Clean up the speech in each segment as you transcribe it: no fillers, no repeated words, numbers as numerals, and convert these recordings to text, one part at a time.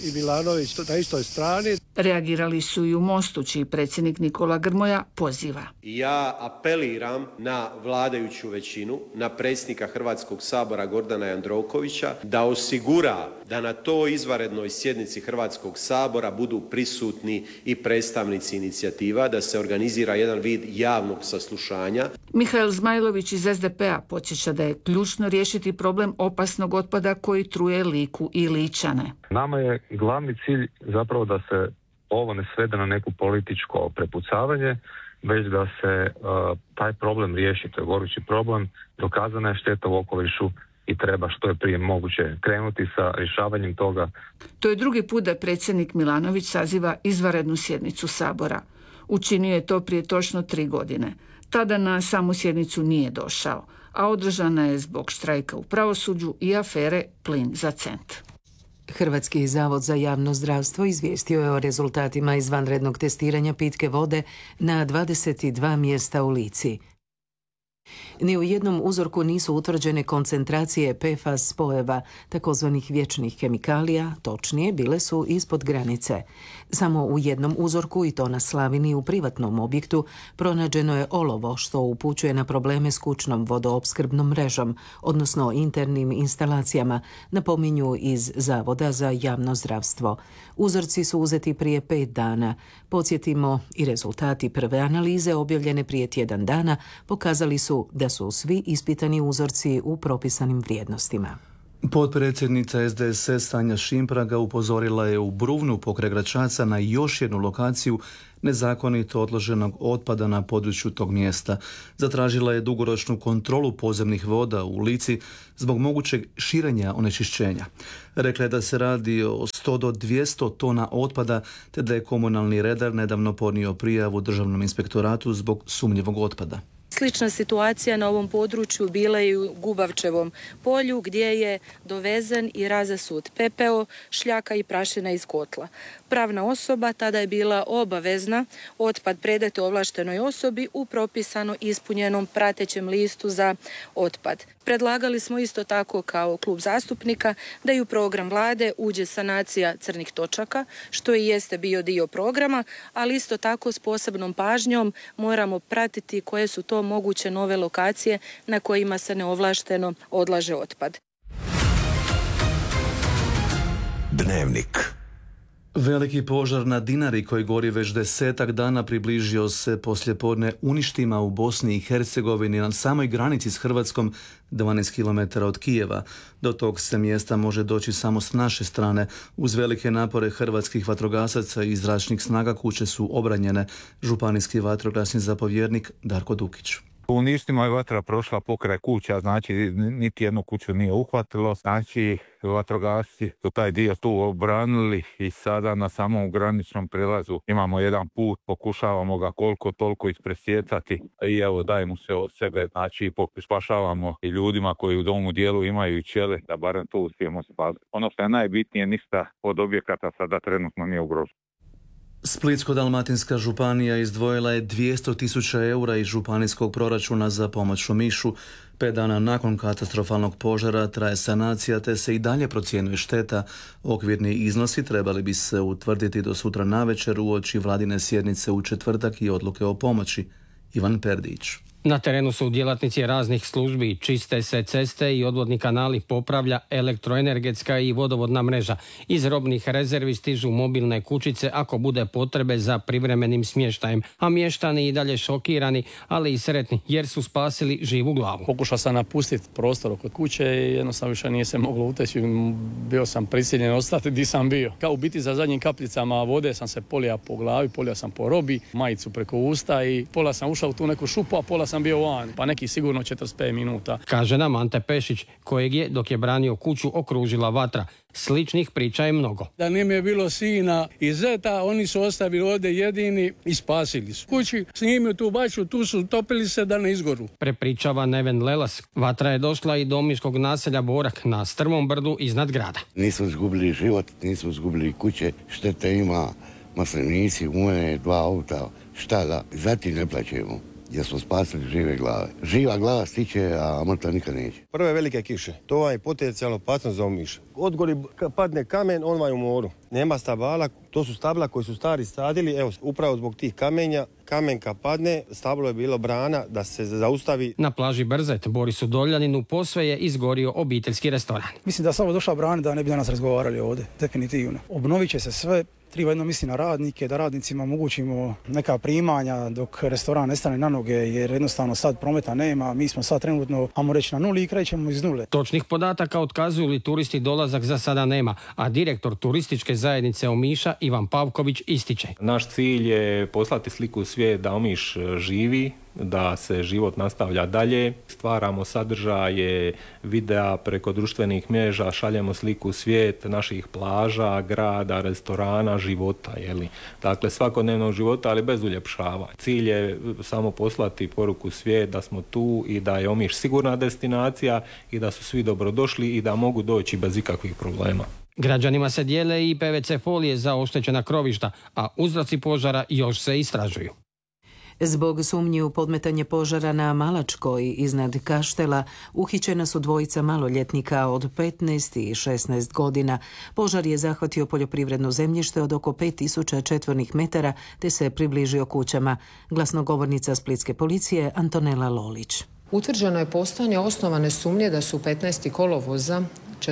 I Milanović na istoj strani. Reagirali su i u Mostu, čiji predsjednik Nikola Grmoja poziva. Ja apeliram na vladajuću većinu, na predsjednika Hrvatskog sabora Gordana Jandrokovića, da osigura da na toj izvanrednoj sjednici Hrvatskog sabora budu prisutni i predstavnici inicijativa, da se organizira jedan vid javnog saslušanja. Mihael Zmajlović iz SDP-a podsjeća da je ključno riješiti problem opasnog otpada koji truje Liku i Ličane. Nama je glavni cilj zapravo da se ovo ne svede na neko političko prepucavanje, već da se taj problem riješi. To je gorući problem, dokazana je šteta u okolišu i treba što je prije moguće krenuti sa rješavanjem toga. To je drugi put da predsjednik Milanović saziva izvanrednu sjednicu Sabora. Učinio je to prije točno 3 godine. Tada na samu sjednicu nije došao, a održana je zbog štrajka u pravosuđu i afere Plin za cent. Hrvatski zavod za javno zdravstvo izvijestio je o rezultatima izvanrednog testiranja pitke vode na 22 mjesta u Lici. Ni u jednom uzorku nisu utvrđene koncentracije PFAS spojeva, takozvanih vječnih kemikalija, točnije bile su ispod granice. Samo u jednom uzorku, i to na Slavini u privatnom objektu, pronađeno je olovo, što upućuje na probleme s kućnom vodoopskrbnom mrežom, odnosno internim instalacijama, napominju iz Zavoda za javno zdravstvo. Uzorci su uzeti prije 5 dana. Podsjetimo, i rezultati prve analize objavljene prije tjedan dana pokazali su da su svi ispitani uzorci u propisanim vrijednostima. Potpredsjednica SDSS Sanja Šimpraga upozorila je u Bruvnu pokraj Gračaca na još jednu lokaciju nezakonito odloženog otpada na području tog mjesta. Zatražila je dugoročnu kontrolu podzemnih voda u Lici zbog mogućeg širenja onečišćenja. Rekla je da se radi o 100 do 200 tona otpada, te da je komunalni redar nedavno podnio prijavu Državnom inspektoratu zbog sumnjivog otpada. Slična situacija na ovom području bila je u Gubavčevom polju, gdje je dovezen i razasut pepeo, šljaka i prašina iz kotla. Pravna osoba tada je bila obavezna otpad predati ovlaštenoj osobi u propisano ispunjenom pratećem listu za otpad. Predlagali smo isto tako kao klub zastupnika da i u program vlade uđe sanacija crnih točaka, što i jeste bio dio programa, ali isto tako s posebnom pažnjom moramo pratiti koje su to moguće nove lokacije na kojima se neovlašteno odlaže otpad. Dnevnik. Veliki požar na Dinari koji gori već 10 dana približio se poslijepodne uništima u Bosni i Hercegovini na samoj granici s Hrvatskom, 12 km od Kijeva. Do tog se mjesta može doći samo s naše strane. Uz velike napore hrvatskih vatrogasaca i zračnih snaga kuće su obranjene. Županijski vatrogasni zapovjednik Darko Dukić. U uništima je vatra prošla pokraj kuća, znači niti jednu kuću nije uhvatilo, znači vatrogasci su taj dio tu obranili i sada na samom graničnom prelazu imamo jedan put, pokušavamo ga koliko toliko ispresjecati i evo dajemo se od sebe, znači spašavamo i ljudima koji u domu dijelu imaju i ćele, da barem to uspijemo spasiti. Ono što je najbitnije, ništa od objekata sada trenutno nije ugroženo. Splitsko-dalmatinska županija izdvojila je 200.000 eura iz županijskog proračuna za pomoć Omišu. 5 dana nakon katastrofalnog požara traje sanacija, te se i dalje procjenjuje šteta. Okvirni iznosi trebali bi se utvrditi do sutra navečer uoči vladine sjednice u četvrtak i odluke o pomoći. Ivan Perdić. Na terenu su djelatnici raznih službi, čiste se ceste i odvodni kanali, popravlja elektroenergetska i vodovodna mreža. Iz robnih rezervi stižu mobilne kućice ako bude potrebe za privremenim smještajem, a mještani i dalje šokirani, ali i sretni jer su spasili živu glavu. Pokušao sam napustiti prostor oko kuće i jednostavno više nije se moglo uteći. Bio sam prisiljen ostati gdje sam bio. Kao u biti za zadnjim kapljicama vode sam se polija po glavi, polija sam po robi, majicu preko usta i pola sam ušao u tu neku šupu, a pola sam bio van, pa neki sigurno 45 minuta. Kaže nam Ante Pešić, kojeg je, dok je branio kuću, okružila vatra. Sličnih priča je mnogo. Da nije je bilo sina i zeta, oni su ostavili ovdje jedini i spasili su. Kući snimio tu baču, tu su topili se da ne izgoru. Prepričava Neven Lelas. Vatra je došla i do omiškog naselja Borak na strmom brdu iznad grada. Nismo izgubili život, nismo izgubili kuće, štete ima, maslinici, moje 2 auta, štala, zatim ne plaćemo. jer smo spasili žive glave. Živa glava stiče, a mrtva nikad neće. Prve velike kiše, to je potencijalno opasnost za Omiš. Odgori padne kamen, on je u moru. Nema stabala, to su stabla koji su stari sadili, evo, upravo zbog tih kamenja. Kamen kad padne, stablo je bilo brana da se zaustavi. Na plaži Brzet, Borisu Doljaninu, posve je izgorio obiteljski restoran. Mislim da samo došla brana da ne bi danas razgovarali ovdje, definitivno. Obnovit će se sve. Treba jedno misli na radnike, da radnicima omogućimo neka primanja dok restoran ne stane na noge, jer jednostavno sad prometa nema, mi smo sad trenutno, ajmo reći, na nuli i krećemo iz nule. Točnih podataka otkazuju li turisti dolazak za sada nema, a direktor turističke zajednice Omiša Ivan Pavković ističe. Naš cilj je poslati sliku u svijet da Omiš živi, da se život nastavlja dalje. Stvaramo sadržaje, videa preko društvenih mreža, šaljemo sliku u svijet naših plaža, grada, restorana, života. Dakle, svakodnevnog života, ali bez uljepšava. Cilj je samo poslati poruku u svijet da smo tu i da je Omiš sigurna destinacija i da su svi dobrodošli i da mogu doći bez ikakvih problema. Građanima se dijele i PVC folije za oštećena krovišta, a uzroci požara još se istražuju. Zbog sumnji u podmetanje požara na Malačkoj iznad Kaštela uhićena su dvojica maloljetnika od 15 i 16 godina. Požar je zahvatio poljoprivredno zemljište od oko 5000 četvornih metara te se približio kućama. Glasnogovornica splitske policije Antonela Lolić. Utvrđeno je postojanje osnovane sumnje da su 15. kolovoza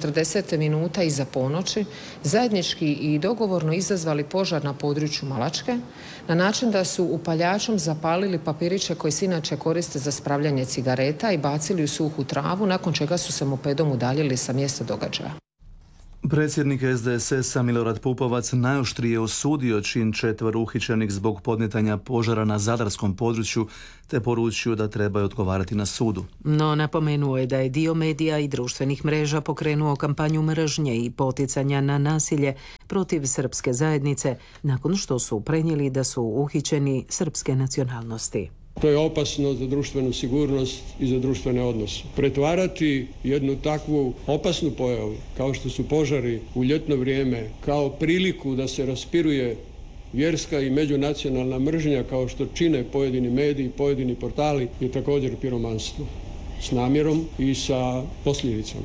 40 minuta iza ponoći zajednički i dogovorno izazvali požar na području Malačke na način da su upaljačom zapalili papiriće koji se inače koriste za spravljanje cigareta i bacili u suhu travu, nakon čega su se mopedom udaljili sa mjesta događaja. Predsjednik SDSS-a Milorad Pupovac najoštrije osudio čin 4 uhićenih zbog podmetanja požara na zadarskom području te poručio da trebaju odgovarati na sudu. No napomenuo je da je dio medija i društvenih mreža pokrenuo kampanju mržnje i poticanja na nasilje protiv srpske zajednice nakon što su prenijeli da su uhićeni srpske nacionalnosti. To je opasno za društvenu sigurnost i za društvene odnose. Pretvarati jednu takvu opasnu pojavu, kao što su požari u ljetno vrijeme, kao priliku da se raspiruje vjerska i međunacionalna mržnja, kao što čine pojedini mediji, pojedini portali, je također piromanstvo. S namjerom i sa posljedicama.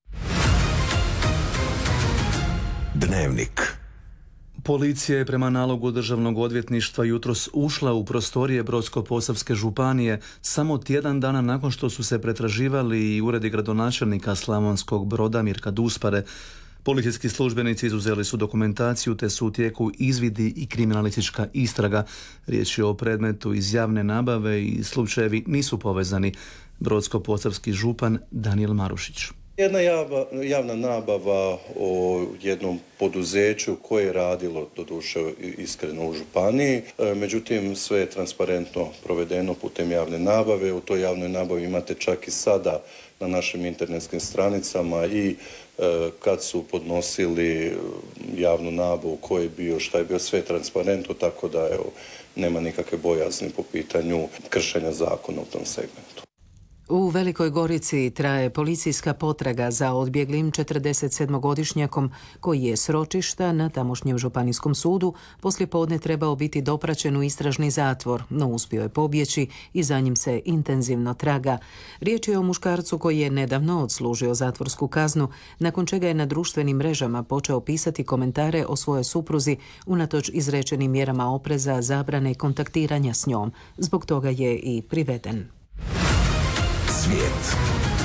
Dnevnik. Policija je prema nalogu Državnog odvjetništva jutros ušla u prostorije Brodsko-posavske županije samo tjedan dana nakon što su se pretraživali i uredi gradonačelnika Slavonskog Broda Mirka Duspare. Policijski službenici izuzeli su dokumentaciju te su u tijeku izvidi i kriminalistička istraga. Riječ je o predmetu iz javne nabave i slučajevi nisu povezani. Brodsko-posavski župan Danijel Marušić. Jedna javna nabava o jednom poduzeću koje je radilo, doduše iskreno, u županiji. Međutim, sve je transparentno provedeno putem javne nabave. U toj javnoj nabavi imate čak i sada na našim internetskim stranicama i kad su podnosili javnu nabavu, ko je bio, šta je bio, sve transparentno, tako da nema nikakve bojazni po pitanju kršenja zakona u tom segmentu. U Velikoj Gorici traje policijska potraga za odbjeglim 47-godišnjakom koji je s ročišta na tamošnjem županijskom sudu poslijepodne trebao biti dopraćen u istražni zatvor, no uspio je pobjeći i za njim se intenzivno traga. Riječ je o muškarcu koji je nedavno odslužio zatvorsku kaznu, nakon čega je na društvenim mrežama počeo pisati komentare o svojoj supruzi unatoč izrečenim mjerama opreza, zabrane i kontaktiranja s njom. Zbog toga je i priveden. Svijet.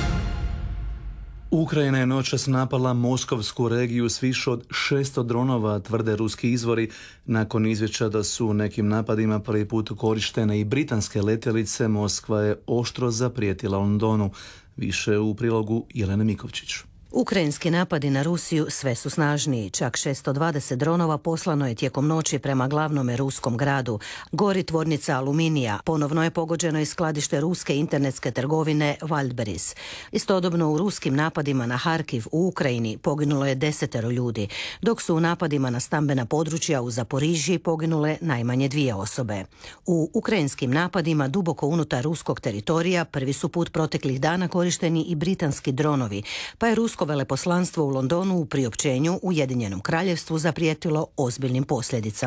Ukrajina je noćas napala moskovsku regiju s više od 600 dronova, tvrde ruski izvori, nakon izvješća da su u nekim napadima prvi put korištene i britanske letjelice. Moskva je oštro zaprijetila Londonu. Više u prilogu Jelene Mikovčić. Ukrajinski napadi na Rusiju sve su snažniji. Čak 620 dronova poslano je tijekom noći prema glavnome ruskom gradu. Gori tvornica aluminija. Ponovno je pogođeno i skladište ruske internetske trgovine Wildberries. Istodobno u ruskim napadima na Harkiv u Ukrajini poginulo je 10 ljudi, dok su u napadima na stambena područja u Zaporižji poginule najmanje 2 osobe. U ukrajinskim napadima duboko unutar ruskog teritorija prvi su put proteklih dana korišteni i britanski dronovi, pa je rusko veleposlanstvo u Londonu u priopćenju Ujedinjenom kraljevstvu zaprijetilo ozbiljnim posljedicama.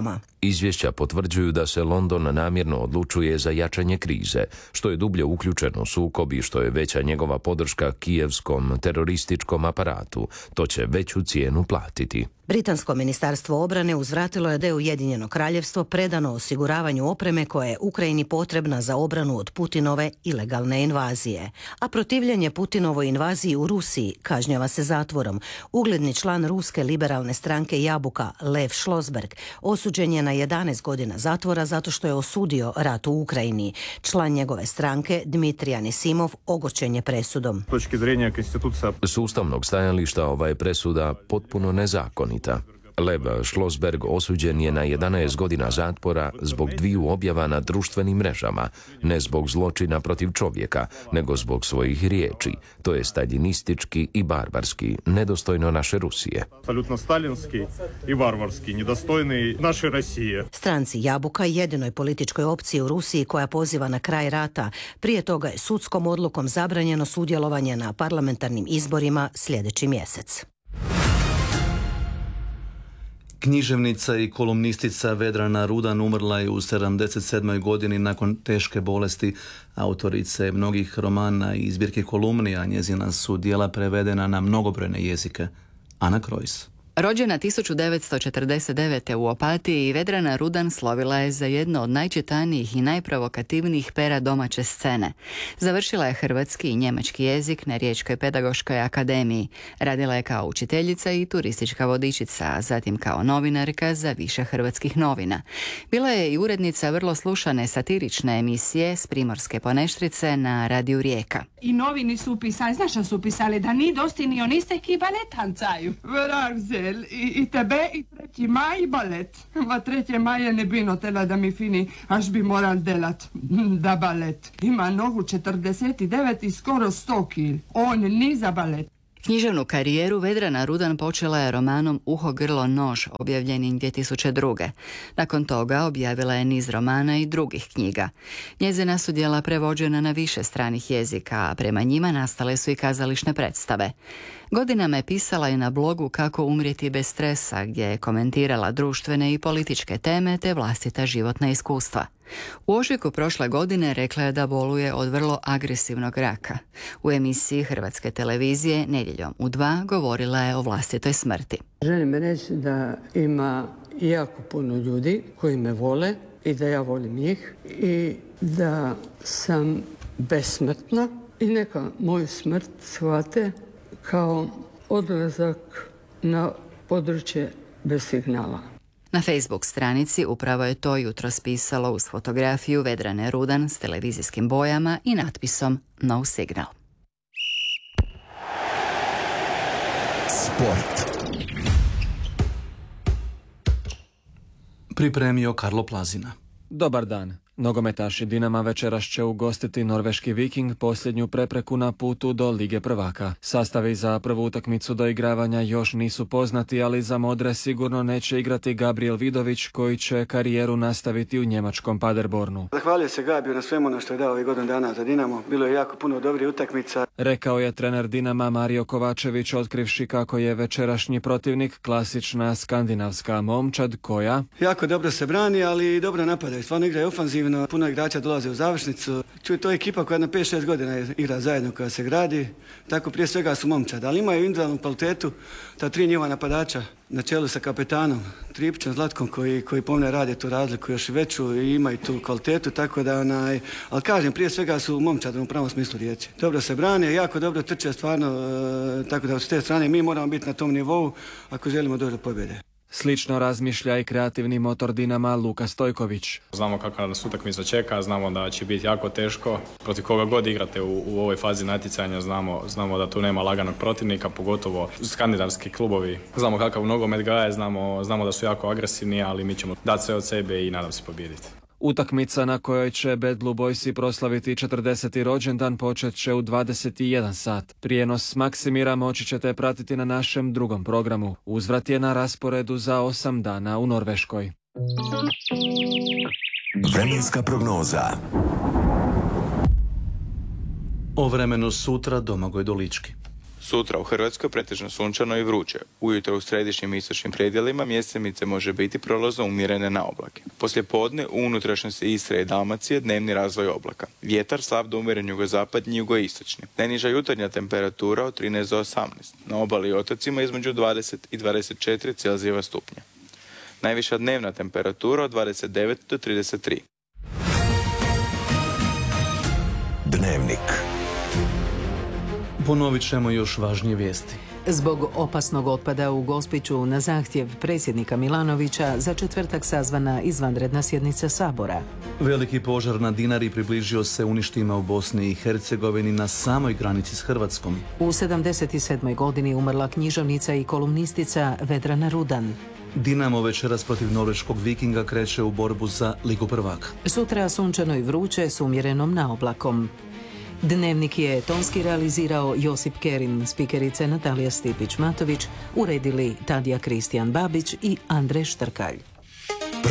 Izvješća potvrđuju da se London namjerno odlučuje za jačanje krize, što je dublje uključen u sukob i što je veća njegova podrška kijevskom terorističkom aparatu. To će veću cijenu platiti. Britansko ministarstvo obrane uzvratilo je da je Ujedinjeno kraljevstvo predano osiguravanju opreme koja je Ukrajini potrebna za obranu od Putinove ilegalne invazije. A protivljenje Putinovoj invaziji u Rusiji kažnjava se zatvorom. Ugledni član ruske liberalne stranke Jabuka, Lev Šlosberg, osuđen je na 11 godina zatvora zato što je osudio rat u Ukrajini. Član njegove stranke, Dmitrij Anisimov, ogorčen je presudom. S ustavnog stajališta ova je presuda potpuno nezakonita. Lev Šlosberg osuđen je na 11 godina zatvora zbog 2 objava na društvenim mrežama, ne zbog zločina protiv čovjeka, nego zbog svojih riječi. To je staljinistički i barbarski, nedostojno naše Rusije. Apsolutno stalinski i barbarski, nedostojni naše Rusije. Stranci Jabuka, jedinoj političkoj opciji u Rusiji koja poziva na kraj rata, prije toga je sudskom odlukom zabranjeno sudjelovanje na parlamentarnim izborima sljedeći mjesec. Književnica i kolumnistica Vedrana Rudan umrla je u 77. godini nakon teške bolesti. Autorice mnogih romana i zbirki kolumni, a njezina su djela prevedena na mnogobrojne jezike. Ana Krojs. Rođena 1949. u Opatiji, Vedrana Rudan slovila je za jedno od najčitanijih i najprovokativnijih pera domaće scene. Završila je hrvatski i njemački jezik na Riječkoj pedagoškoj akademiji. Radila je kao učiteljica i turistička vodičica, a zatim kao novinarka za više hrvatskih novina. Bila je i urednica vrlo slušane satirične emisije s Primorske Poneštrice na Radiju Rijeka. I novini su pisali, znaš šta su pisali, da ni dosti ni oniste ki balet tancaju. I tebe i 3. maj i balet. Ma 3. maja ne bi notela da mi fini, až bi moral delat da balet. Ima nogu 49 i skoro 100 kil. On ni za balet. Književnu karijeru Vedrana Rudan počela je romanom Uho, grlo, nož, objavljenim 2002. Nakon toga objavila je niz romana i drugih knjiga. Njezina su djela prevođena na više stranih jezika, a prema njima nastale su i kazališne predstave. Godinama je pisala i na blogu Kako umrijeti bez stresa, gdje je komentirala društvene i političke teme te vlastita životna iskustva. U ožujku prošle godine rekla je da boluje od vrlo agresivnog raka. U emisiji Hrvatske televizije Nedjeljom u 2 govorila je o vlastitoj smrti. Želim reći da ima jako puno ljudi koji me vole i da ja volim njih i da sam besmrtna i neka moju smrt shvate kao odlazak na područje bez signala. Na Facebook stranici upravo je to jutros pisalo uz fotografiju Vedrane Rudan s televizijskim bojama i natpisom No Signal. Sport. Pripremio Karlo Plazina. Dobar dan. Nogometaši Dinama večeras će ugostiti norveški Viking posljednju prepreku na putu do Lige prvaka. Sastavi za prvu utakmicu do igravanja još nisu poznati, ali za modre sigurno neće igrati Gabriel Vidović, koji će karijeru nastaviti u njemačkom Paderbornu. Zahvalio se Gabiju na svemu ono što je dao ovih godinu dana za Dinamo. Bilo je jako puno dobrih utakmica. Rekao je trener Dinama Mario Kovačević, otkrivši kako je večerašnji protivnik klasična skandinavska momčad koja jako dobro se brani, ali dobro napadaju. Stvarno igraju ofanzivno. Puno igrača dolaze u završnicu. To je ekipa koja na 5-6 godina igra zajedno, koja se gradi. Tako prije svega su momčad, ali imaju individualnu kvalitetu. Ta 3 njihova napadača na čelu sa kapetanom Tripićem Zlatkom koji pomne rade tu razliku još veću i imaju tu kvalitetu, tako da ali kažem, prije svega su momčad u pravom smislu riječi. Dobro se brane, jako dobro trče stvarno, tako da s te strane mi moramo biti na tom nivou ako želimo doći do pobjede. Slično razmišlja i kreativni motor Dinama Luka Stojković. Znamo kakva nas utakmica čeka, znamo da će biti jako teško. Protiv koga god igrate u ovoj fazi natjecanja znamo da tu nema laganog protivnika, pogotovo skandinavski klubovi. Znamo kakav nogomet gaje, znamo da su jako agresivni, ali mi ćemo dati sve od sebe i nadam se pobijediti. Utakmica na kojoj će Bad Blue Boysi proslaviti 40. rođendan počet će u 21 sat. Prijenos Maksimira moći ćete pratiti na našem drugom programu. Uzvrat je na rasporedu za 8 dana u Norveškoj. Vremenska prognoza. O vremenu sutra Domagoj Dolički. Sutra u Hrvatskoj pretežno sunčano i vruće. Ujutro u središnjim i istočnim predjelima mjesemice može biti prolazno umjerene na oblake. Poslijepodne u unutrašnjosti Istre i Dalmacije dnevni razvoj oblaka. Vjetar slab do umjeren jugozapadni i jugoistočni. Najniža jutarnja temperatura od 13 do 18. Na obali i otocima između 20 i 24 Celzijeva stupnja. Najviša dnevna temperatura od 29 do 33. Dnevnik. Ponovit ćemo još važnije vijesti. Zbog opasnog otpada u Gospiću na zahtjev predsjednika Milanovića za četvrtak sazvana izvanredna sjednica Sabora. Veliki požar na Dinari približio se uništima u Bosni i Hercegovini na samoj granici s Hrvatskom. U 77. godini umrla književnica i kolumnistica Vedrana Rudan. Dinamo večeras protiv norveškog Vikinga kreće u borbu za Ligu prvaka. Sutra sunčano i vruće s umjerenom naoblakom. Dnevnik je tonski realizirao Josip Kerin, spikerice Natalija Stipić-Matović, uredili Tadija Kristijan Babić i Andrej Štrkalj.